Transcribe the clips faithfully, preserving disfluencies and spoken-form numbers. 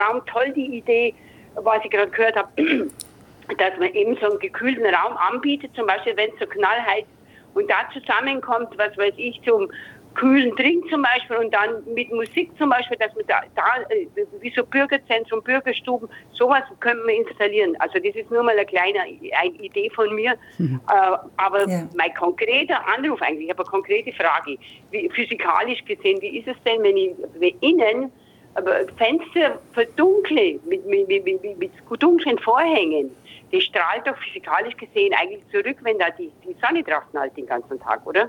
Raum toll die Idee, was ich gerade gehört habe, dass man eben so einen gekühlten Raum anbietet, zum Beispiel wenn es so knallheiß und da zusammenkommt, was weiß ich, zum kühlen Trink zum Beispiel und dann mit Musik zum Beispiel, dass man da, da wie so Bürgerzentrum, Bürgerstuben, sowas können wir installieren. Also das ist nur mal eine kleine eine Idee von mir. Mhm. Äh, aber ja. mein konkreter Anruf eigentlich, ich habe eine konkrete Frage. Wie, physikalisch gesehen, wie ist es denn, wenn ich wenn innen Fenster verdunkle mit, mit, mit, mit, mit dunklen Vorhängen? Das strahlt doch physikalisch gesehen eigentlich zurück, wenn da die, die Sonne drauf knallt den ganzen Tag, oder?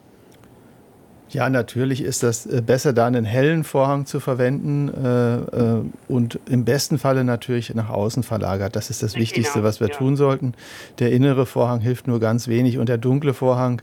Ja, natürlich ist das besser, da einen hellen Vorhang zu verwenden äh, äh, und im besten Falle natürlich nach außen verlagert. Das ist das ja, Wichtigste, genau, was wir ja. tun sollten. Der innere Vorhang hilft nur ganz wenig und der dunkle Vorhang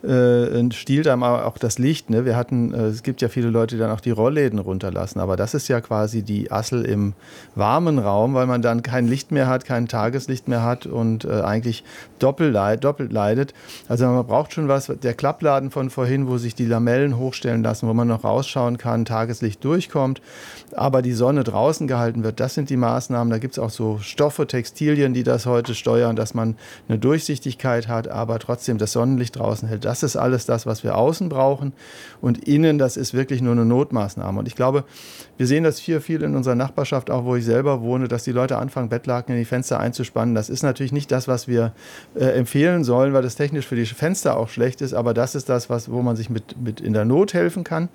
äh, stiehlt einem auch das Licht. Ne? Wir hatten, äh, es gibt ja viele Leute, die dann auch die Rollläden runterlassen, aber das ist ja quasi die Assel im warmen Raum, weil man dann kein Licht mehr hat, kein Tageslicht mehr hat und äh, eigentlich doppelt, leid, doppelt leidet. Also man braucht schon was, der Klappladen von vorhin, wo sich die Lamellen hochstellen lassen, wo man noch rausschauen kann, Tageslicht durchkommt, aber die Sonne draußen gehalten wird, das sind die Maßnahmen. Da gibt es auch so Stoffe, Textilien, die das heute steuern, dass man eine Durchsichtigkeit hat, aber trotzdem das Sonnenlicht draußen hält. Das ist alles das, was wir außen brauchen und innen, das ist wirklich nur eine Notmaßnahme. Und ich glaube, wir sehen das viel, viel in unserer Nachbarschaft, auch wo ich selber wohne, dass die Leute anfangen, Bettlaken in die Fenster einzuspannen. Das ist natürlich nicht das, was wir äh, empfehlen sollen, weil das technisch für die Fenster auch schlecht ist, aber das ist das, was, wo man sich mit, mit in der Not helfen kann.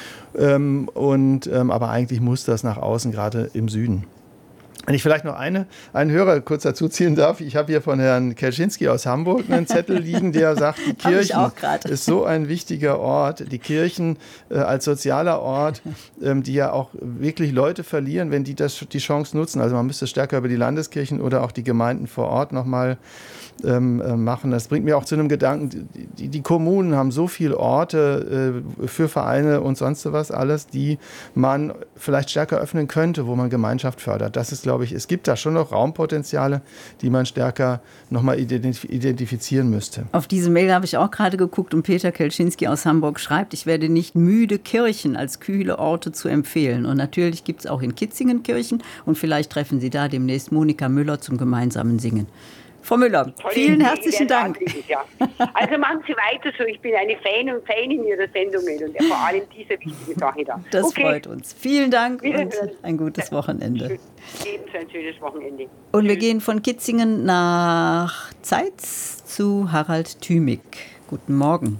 Ähm, und, ähm, aber eigentlich muss das nach außen, gerade im Süden. Wenn ich vielleicht noch eine, einen Hörer kurz dazu ziehen darf. Ich habe hier von Herrn Kelczynski aus Hamburg einen Zettel liegen, der sagt, die Kirchen ist so ein wichtiger Ort, die Kirchen äh, als sozialer Ort, ähm, die ja auch wirklich Leute verlieren, wenn die das, die Chance nutzen. Also man müsste stärker über die Landeskirchen oder auch die Gemeinden vor Ort nochmal ähm, äh, machen. Das bringt mir auch zu einem Gedanken, die, die Kommunen haben so viele Orte äh, für Vereine und sonst was alles, die man vielleicht stärker öffnen könnte, wo man Gemeinschaft fördert. Das ist, glaube ich, es gibt da schon noch Raumpotenziale, die man stärker nochmal identif- identifizieren müsste. Auf diese Mail habe ich auch gerade geguckt und Peter Kelczynski aus Hamburg schreibt, ich werde nicht müde, Kirchen als kühle Orte zu empfehlen. Und natürlich gibt es auch in Kitzingen Kirchen und vielleicht treffen Sie da demnächst Monika Müller zum gemeinsamen Singen. Frau Müller, tolle vielen Idee, herzlichen Dank. Ja. Also machen Sie weiter so. Ich bin eine Fan und Fan in Ihrer Sendungen und vor allem diese wichtige Sache da. Das okay. freut uns. Vielen Dank und ein gutes Wochenende. Ebenso ein schönes Wochenende. Und wir gehen von Kitzingen nach Zeitz zu Harald Thümig. Guten Morgen.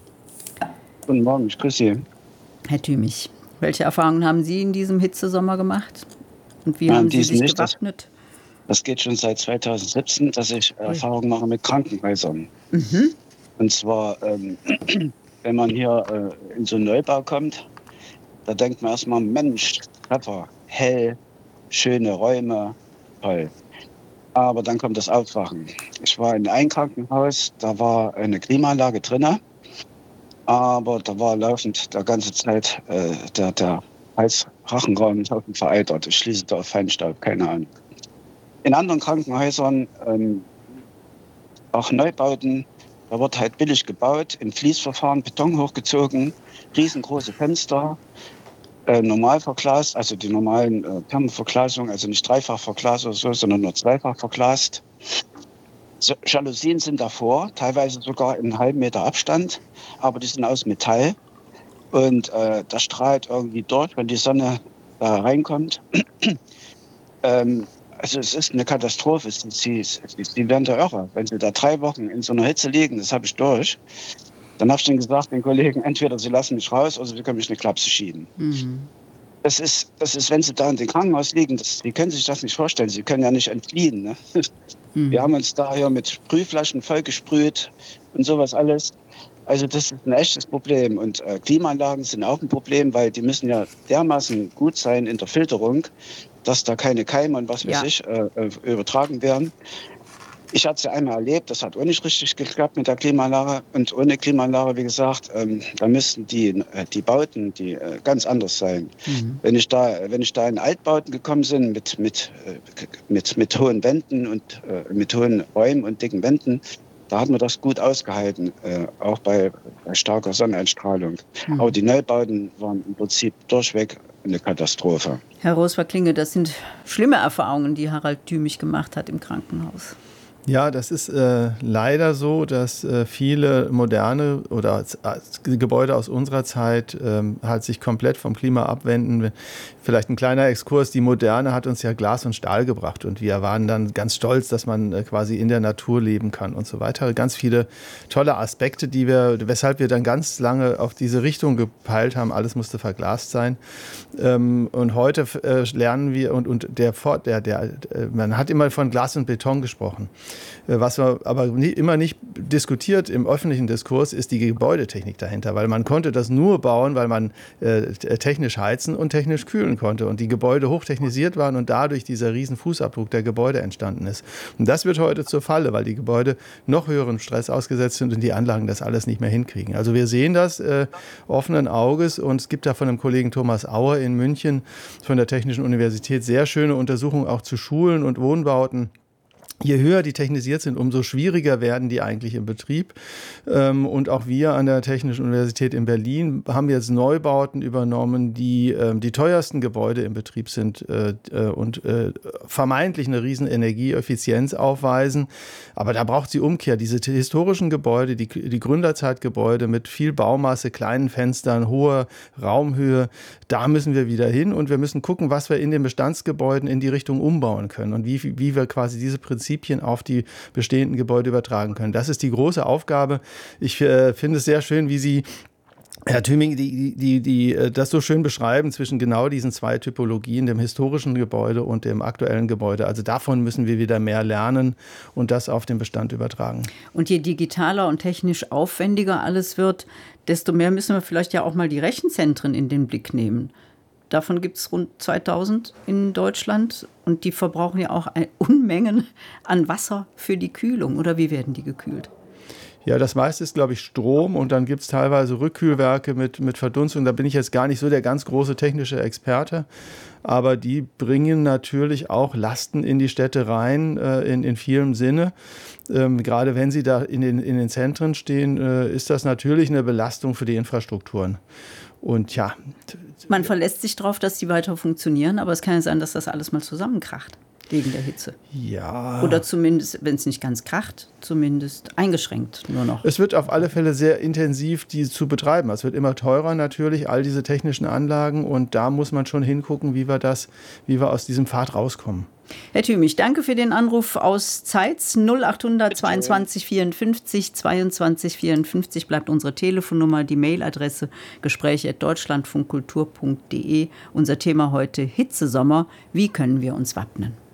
Guten Morgen, ich grüße Sie. Herr Thümig, welche Erfahrungen haben Sie in diesem Hitzesommer gemacht? Und wie ja, haben Sie sich nicht, gewappnet? Das Das geht schon seit zweitausendsiebzehn, dass ich Erfahrungen mache mit Krankenhäusern. Mhm. Und zwar, ähm, wenn man hier äh, in so einen Neubau kommt, da denkt man erstmal, Mensch, Treffer, hell, schöne Räume, toll. Aber dann kommt das Aufwachen. Ich war in einem Krankenhaus, da war eine Klimaanlage drin, aber da war laufend der ganze Zeit äh, der, der Hals-Rachenraum veraltert. Ich schließe da auf Feinstaub, keine Ahnung. In anderen Krankenhäusern, ähm, auch Neubauten, da wird halt billig gebaut, im Fließverfahren, Beton hochgezogen, riesengroße Fenster, äh, normal verglast, also die normalen äh, Thermoverglasung, also nicht dreifach verglast oder so, sondern nur zweifach verglast. So, Jalousien sind davor, teilweise sogar in einem halben Meter Abstand, aber die sind aus Metall und äh, das strahlt irgendwie durch, wenn die Sonne da reinkommt. ähm, Also es ist eine Katastrophe. Sie, sie, sie werden da irre. Wenn sie da drei Wochen in so einer Hitze liegen, das habe ich durch, dann habe ich dann gesagt den Kollegen, entweder sie lassen mich raus oder sie können mich eine Klapse schieben. Mhm. Das ist, das ist, wenn sie da in dem Krankenhaus liegen, das, die können sich das nicht vorstellen. Sie können ja nicht entfliehen. Ne? Mhm. Wir haben uns da hier mit Sprühflaschen vollgesprüht und sowas alles. Also das ist ein echtes Problem. Und äh, Klimaanlagen sind auch ein Problem, weil die müssen ja dermaßen gut sein in der Filterung, dass da keine Keime und was weiß ja. ich äh, übertragen werden. Ich hatte es ja einmal erlebt, das hat auch nicht richtig geklappt mit der Klimaanlage. Und ohne Klimaanlage, wie gesagt, ähm, da müssten die, äh, die Bauten die, äh, ganz anders sein. Mhm. Wenn ich da, wenn ich da in Altbauten gekommen bin mit, mit, äh, mit, mit hohen Wänden und äh, mit hohen Räumen und dicken Wänden, da hat man das gut ausgehalten, äh, auch bei, bei starker Sonneneinstrahlung. Mhm. Aber die Neubauten waren im Prinzip durchweg eine Katastrophe. Herr Roswar-Klinge, das sind schlimme Erfahrungen, die Harald Tümich gemacht hat im Krankenhaus. Ja, das ist äh, leider so, dass äh, viele moderne oder äh, Gebäude aus unserer Zeit ähm, halt sich komplett vom Klima abwenden. Vielleicht ein kleiner Exkurs, die Moderne hat uns ja Glas und Stahl gebracht und wir waren dann ganz stolz, dass man äh, quasi in der Natur leben kann und so weiter. Ganz viele tolle Aspekte, die wir, weshalb wir dann ganz lange auf diese Richtung gepeilt haben, alles musste verglast sein. Ähm, und heute äh, lernen wir, und, und der, der, der, äh, man hat immer von Glas und Beton gesprochen. Was man aber nie, immer nicht diskutiert im öffentlichen Diskurs, ist die Gebäudetechnik dahinter, weil man konnte das nur bauen, weil man äh, technisch heizen und technisch kühlen konnte und die Gebäude hochtechnisiert waren und dadurch dieser riesen Fußabdruck der Gebäude entstanden ist. Und das wird heute zur Falle, weil die Gebäude noch höheren Stress ausgesetzt sind und die Anlagen das alles nicht mehr hinkriegen. Also wir sehen das äh, offenen Auges und es gibt da von dem Kollegen Thomas Auer in München von der Technischen Universität sehr schöne Untersuchungen auch zu Schulen und Wohnbauten. Je höher die technisiert sind, umso schwieriger werden die eigentlich im Betrieb. Und auch wir an der Technischen Universität in Berlin haben jetzt Neubauten übernommen, die die teuersten Gebäude im Betrieb sind und vermeintlich eine riesen Energieeffizienz aufweisen. Aber da braucht sie Umkehr. Diese historischen Gebäude, die, die Gründerzeitgebäude mit viel Baumasse, kleinen Fenstern, hoher Raumhöhe, da müssen wir wieder hin und wir müssen gucken, was wir in den Bestandsgebäuden in die Richtung umbauen können und wie, wie wir quasi diese Prinzipien auf die bestehenden Gebäude übertragen können. Das ist die große Aufgabe. Ich äh, finde es sehr schön, wie Sie, Herr Tüming, die, die, die, das so schön beschreiben zwischen genau diesen zwei Typologien, dem historischen Gebäude und dem aktuellen Gebäude. Also davon müssen wir wieder mehr lernen und das auf den Bestand übertragen. Und je digitaler und technisch aufwendiger alles wird, desto mehr müssen wir vielleicht ja auch mal die Rechenzentren in den Blick nehmen. Davon gibt es rund zweitausend in Deutschland und die verbrauchen ja auch Unmengen an Wasser für die Kühlung. Oder wie werden die gekühlt? Ja, das meiste ist, glaube ich, Strom und dann gibt es teilweise Rückkühlwerke mit, mit Verdunstung. Da bin ich jetzt gar nicht so der ganz große technische Experte, aber die bringen natürlich auch Lasten in die Städte rein, äh, in, in vielem Sinne. Ähm, gerade wenn sie da in den, in den Zentren stehen, äh, ist das natürlich eine Belastung für die Infrastrukturen. Und ja. Man verlässt sich darauf, dass die weiter funktionieren, aber es kann ja sein, dass das alles mal zusammenkracht wegen der Hitze. Ja. Oder zumindest, wenn es nicht ganz kracht, zumindest eingeschränkt nur noch. Es wird auf alle Fälle sehr intensiv, die zu betreiben. Es wird immer teurer natürlich, all diese technischen Anlagen. Und da muss man schon hingucken, wie wir das, wie wir aus diesem Pfad rauskommen. Herr Tümich, danke für den Anruf aus Zeitz. null achthundert zweiundzwanzig vierundfünfzig zweiundzwanzig vierundfünfzig bleibt unsere Telefonnummer, die Mailadresse gespräche at deutschlandfunkkultur punkt de. Unser Thema heute Hitzesommer. Wie können wir uns wappnen?